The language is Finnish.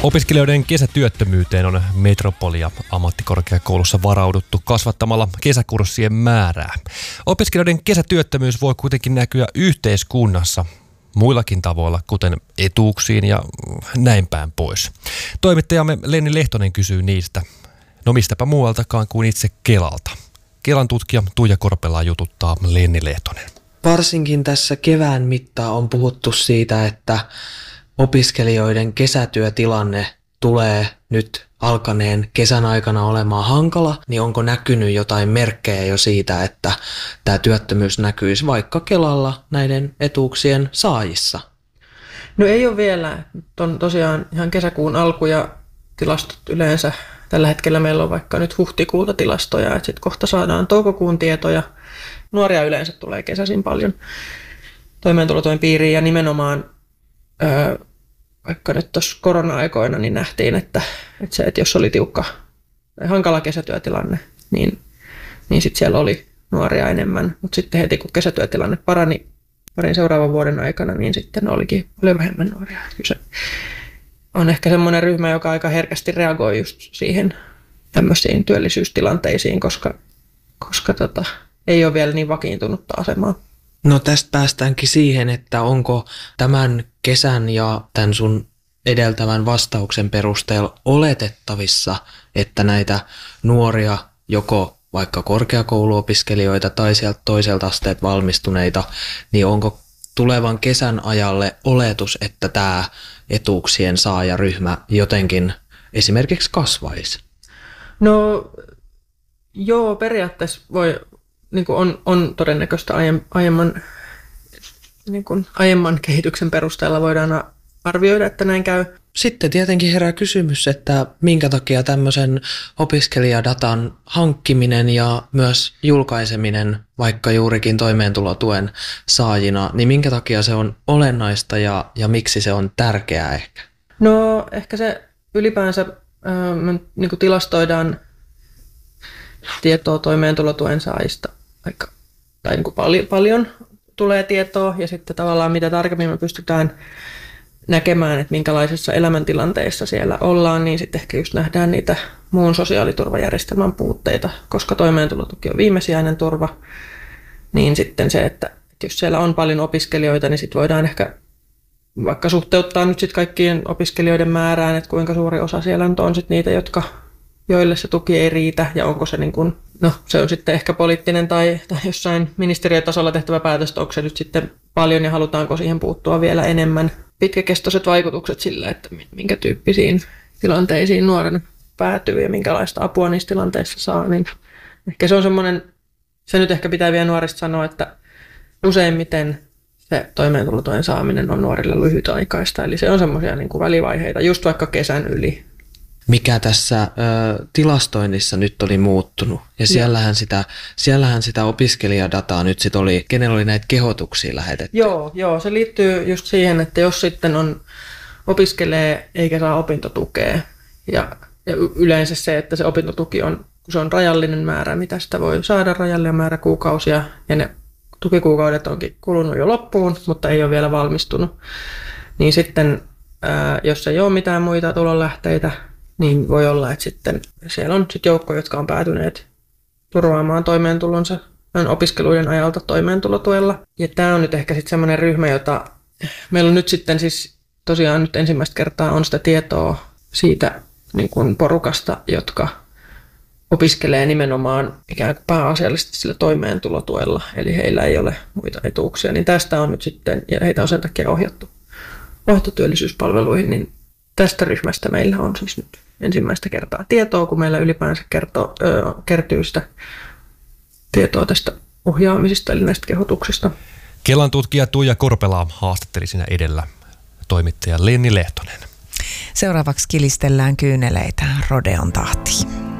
Opiskelijoiden kesätyöttömyyteen on Metropolia ammattikorkeakoulussa varauduttu kasvattamalla kesäkurssien määrää. Opiskelijoiden kesätyöttömyys voi kuitenkin näkyä yhteiskunnassa muillakin tavoilla, kuten etuuksiin ja näin päin pois. Toimittajamme Lenni Lehtonen kysyy niistä. No mistäpä muualtakaan kuin itse Kelalta. Kelan tutkija Tuija Korpelaa jututtaa Lenni Lehtonen. Varsinkin tässä kevään mittaan on puhuttu siitä, että opiskelijoiden kesätyötilanne tulee nyt alkaneen kesän aikana olemaan hankala, niin onko näkynyt jotain merkkejä jo siitä, että tämä työttömyys näkyisi vaikka Kelalla näiden etuuksien saajissa? No ei ole vielä. Nyt on tosiaan ihan kesäkuun alku ja tilastot yleensä. Tällä hetkellä meillä on vaikka nyt huhtikuulta tilastoja, että sitten kohta saadaan toukokuun tietoja. Nuoria yleensä tulee kesäisin paljon toimeentulotuen piiriin ja nimenomaan vaikka nyt tuossa korona-aikoina niin nähtiin, että jos oli tiukka tai hankala kesätyötilanne, niin sitten siellä oli nuoria enemmän. Mutta sitten heti kun kesätyötilanne parani parin seuraavan vuoden aikana, niin sitten olikin paljon vähemmän nuoria. Kyse on ehkä semmoinen ryhmä, joka aika herkästi reagoi just siihen tämmöisiin työllisyystilanteisiin, koska ei ole vielä niin vakiintunutta asemaa. No tästä päästäänkin siihen, että onko tämän kesän ja tämän sun edeltävän vastauksen perusteella oletettavissa, että näitä nuoria, joko vaikka korkeakouluopiskelijoita tai sieltä toiselta asteet valmistuneita, niin onko tulevan kesän ajalle oletus, että tämä etuuksien saajaryhmä jotenkin esimerkiksi kasvaisi? No joo, periaatteessa voi, niin kuin on todennäköistä aiemman kehityksen perusteella voidaan arvioida, että näin käy. Sitten tietenkin herää kysymys, että minkä takia tämmöisen opiskelijadatan hankkiminen ja myös julkaiseminen vaikka juurikin toimeentulotuen saajina, niin minkä takia se on olennaista ja miksi se on tärkeää ehkä? No ehkä se ylipäänsä niin kuin tilastoidaan tietoa toimeentulotuen saajista, tai niin kuin paljon tulee tietoa ja sitten tavallaan mitä tarkemmin me pystytään näkemään, että minkälaisessa elämäntilanteessa siellä ollaan, niin sitten ehkä just nähdään niitä muun sosiaaliturvajärjestelmän puutteita, koska toimeentulotuki on viimesijainen turva, niin sitten se, että jos siellä on paljon opiskelijoita, niin sitten voidaan ehkä vaikka suhteuttaa nyt sitten kaikkien opiskelijoiden määrään, että kuinka suuri osa siellä nyt on sitten niitä, joille se tuki ei riitä, ja onko se niin kuin, no se on sitten ehkä poliittinen tai jossain ministeriötasolla tehtävä päätös, onko se nyt sitten paljon ja halutaanko siihen puuttua vielä enemmän. Pitkäkestoiset vaikutukset sillä, että minkä tyyppisiin tilanteisiin nuoren päätyy ja minkälaista apua niissä tilanteissa saa, niin ehkä se on semmoinen, se nyt ehkä pitää vielä nuorista sanoa, että useimmiten se toimeentulotuen saaminen on nuorille lyhytaikaista, eli se on semmoisia niin kuin välivaiheita, just vaikka kesän yli. Mikä tässä tilastoinnissa nyt oli muuttunut. Ja siellähän sitä opiskelijadataa nyt sitten oli, kenellä oli näitä kehotuksia lähetetty. Joo, se liittyy just siihen, että jos sitten opiskelee eikä saa opintotukea ja yleensä se, että se opintotuki on, kun se on rajallinen määrä, mitä sitä voi saada, rajallinen määrä kuukausia ja ne tukikuukaudet onkin kulunut jo loppuun, mutta ei ole vielä valmistunut, niin sitten jos ei ole mitään muita tulonlähteitä, niin voi olla, että sitten siellä on sitten joukko, jotka on päätyneet turvaamaan toimeentulonsa opiskeluiden ajalta toimeentulotuella. Ja tämä on nyt ehkä sitten semmoinen ryhmä, jota meillä on nyt sitten siis tosiaan nyt ensimmäistä kertaa on sitä tietoa siitä niin kuin porukasta, jotka opiskelee nimenomaan ikään kuin pääasiallisesti sillä toimeentulotuella, eli heillä ei ole muita etuuksia. Niin tästä on nyt sitten, ja heitä on sen takia ohjattu työllisyyspalveluihin, niin tästä ryhmästä meillä on siis nyt ensimmäistä kertaa tietoa, kun meillä ylipäänsä kertyy sitä tietoa tästä ohjaamisesta, eli näistä kehotuksista. Kelan tutkija Tuija Korpelaa haastatteli siinä edellä toimittaja Lenni Lehtonen. Seuraavaksi kilistellään kyyneleitä Rodeon tahtiin.